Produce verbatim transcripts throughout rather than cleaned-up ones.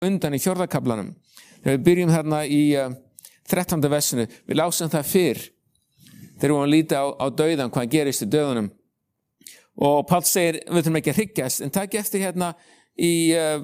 undan í fjórða kaflanum. Þegar við byrjum þarna í uh, þrettánda versinu, við lásum það fyrr þegar við vorum að líta á, á dauðan, hvað gerist í dauðanum. Og Páll segir, við þurfum ekki að hryggjast, en takk eftir hérna í uh,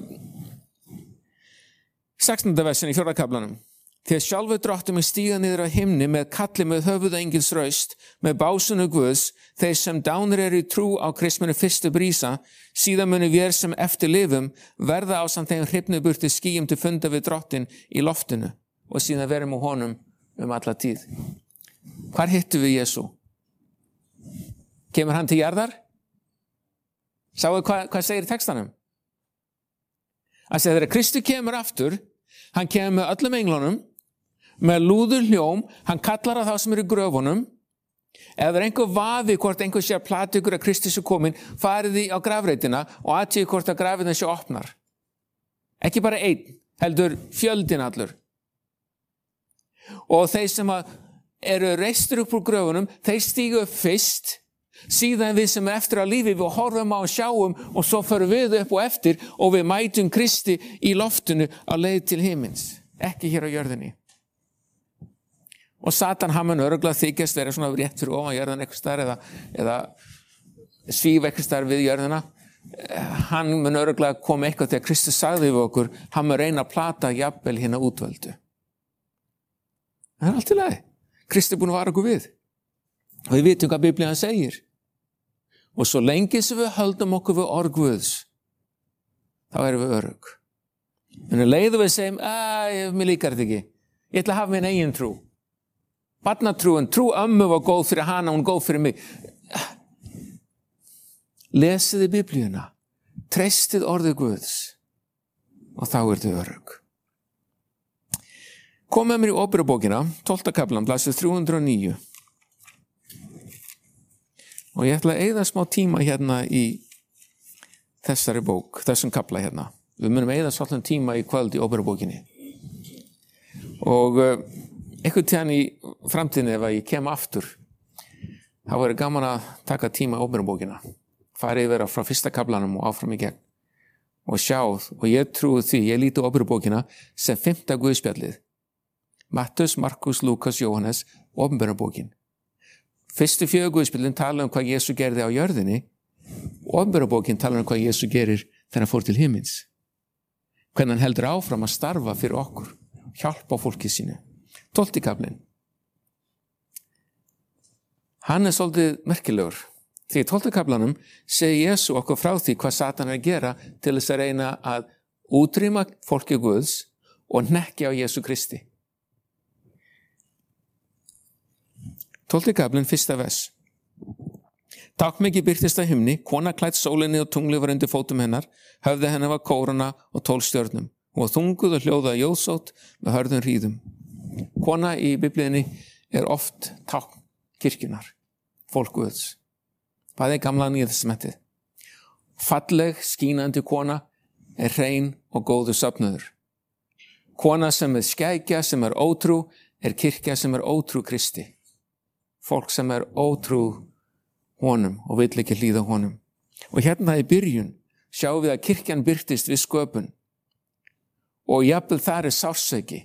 sextánda versinu í fjórða kaflanum. Þegar sjálfur drottin mun stíga niður á himni með kalli með höfuð engils raust, með básunu Guðs, þeir sem dánir eru í trú á Krist munu fyrstu brísa, síðan munu vér sem eftir lifum verða ásamt þeim hrifnu burtu skýjum til funda við drottin í loftinu og síðan verum á honum um alla tíð. Hvar hittum við Jesú? Kemur hann til jarðar? Sáu hvað, hvað segir í textanum? Að segja þegar Kristi kemur aftur, hann kemur með öllum englunum, með lúður hljóm, hann kallar á þá sem eru í gröfunum. Ef það er einhver vafi hvort einhver sé að plata ykkur að Kristus er komin, farið því á grafreitina og aðtíðu hvort að grafreitina sé opnar. Ekki bara einn, heldur fjöldin allur. Og þeir sem eru reistur upp úr gröfunum, þeir stígu upp fyrst, síðan við sem er eftir á lífi, við horfum á og sjáum og svo förum við upp og eftir og við mætum Kristi í loftinu á leið til himins, ekki hér á jörðinni. Og Satan, hann mun örugglega þykjast vera svona rétt fyrir ofan jörðina eitthvað staðar eða, eða svífa eitthvað staðar við jörðina. Hann mun örugglega koma eitthvað þegar Kristus sagði við okkur, hann mun reyna að plata jafnvel hérna útvöldu. Það er allt í lagi. Kristi er búin að vara okkur við. Og við vitum hvað Biblían segir. Og svo lengi sem við höldum okkur við orð Guðs, þá erum við örugg. En um leið og við segjum, að mér líkar þetta ekki. Ég ætla að hafa minn eigin trú. Barnatrúin, trú ömmu var góð fyrir hana, hún góð fyrir mig. Lesiði Biblíuna, treystið orðið Guðs og þá er þið örugg. Kom með mér í Óperubókina, tólfta kaflan, blaðsíða þrjú hundruð og níu. Og ég ætla að eyða smá tíma hérna í þessari bók, þessum kafla hérna. Við munum eyða svolítið tíma í kvöld í Óperubókinni. Og uh, einhvern tíðan í framtíðinni ef ég kem aftur, þá verður gaman að taka tíma í Óperubókina. Farið vera frá fyrsta kaflanum og áfram í gegn. Og sjáð, og ég trúi því, ég líti Óperubókina sem fimmta guðspjallið. Mattheus, Markus, Lukas, Jóhannes, Opinberubókin. Fyrstu fjögur guðspjallin tala um hvað Jesú gerði á jörðinni, Opinberubókin tala um hvað Jesú gerir þegar hann fór til himins. Hvernig hann heldur áfram að starfa fyrir okkur, hjálpa fólkið sínu. Tólfti kaflinn. Hann er svolítið merkilegur. Því í tólfta kaflanum segir Jesú okkur frá því hvað Satan er að gera til þess að reyna að útrýma fólkið Guðs og hnekkja á Jesú Kristi. Tólfti kaflinn, fyrsta vers. Táknmikið birtist að himni, kona klædd sólinni og tungli var undir fótum hennar, höfði hennar var kóruna og tólf stjörnum. Hún var þunguð og hljóðaði jóðsótt með hörðum hríðum. Kona í Biblíunni er oft tákn kirkjunar, fólk Guðs. Hvað er gamla nýja testamentið? Falleg, skínandi kona er hrein og góður söfnuður. Kona sem er skækja, sem er ótrú, er kirkja sem er ótrú Kristi. Fólk sem er ótrú honum og vill ekki hlýða honum. Og hérna í byrjun sjáum við að kirkjan birtist við sköpun. Og jafnvel þar er sársauki.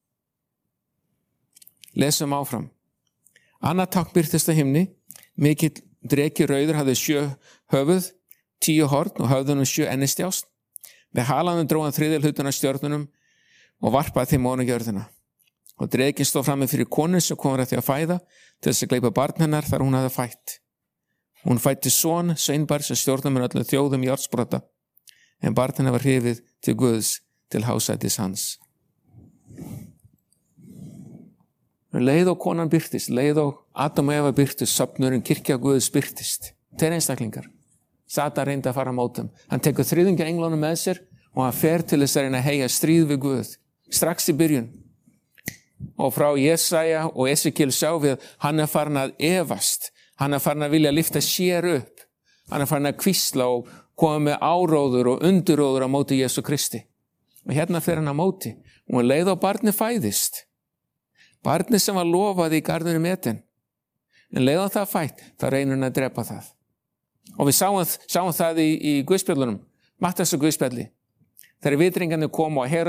Lesum áfram. Annað tákn birtist að himni, mikill dreki rauður hafði sjö höfuð, tíu horn og höfðunum sjö ennistjást. Með halanum dró hann þriðja hlutan af stjörnunum og varpaði þeim ofan á jörðina. Og drekinn stóð frammi fyrir konu sem kom að því að fæða til þess að gleypa barn hennar þar hún hafði fætt. Hún fætti son, sveinbarn sem stjórnar með öllum þjóðum í járnsprota, en barn hennar var hrifið til Guðs til hásætis hans. Leið og konan birtist, leið og Adam og Eva birtist, söfnurinn kirkja Guðs birtist. Þeir einstaklingar. Satan reyndi að fara á mótum. Hann tekur þriðjungi englunum með sér og hann fer til þess að reyna að heyja stríð við Guð. Strax í byrjun. Og frá Jesaja og Esekiel sjá við að hann er farin að efast. Hann er farin að vilja lyfta sér upp. Hann er farin að hvísla og koma með áróður og undiróður á móti Jesú Kristi. Og hérna fer hann á móti. Og hann leið á barni fæðist. Barni sem var lofað í garðinum Eden. En leið á það fætt, það reynir hann að drepa það. Og við sáum, sáum það í, í Guðspjallunum. Matthías og Guðspjalli. þegar vitringarnir koma og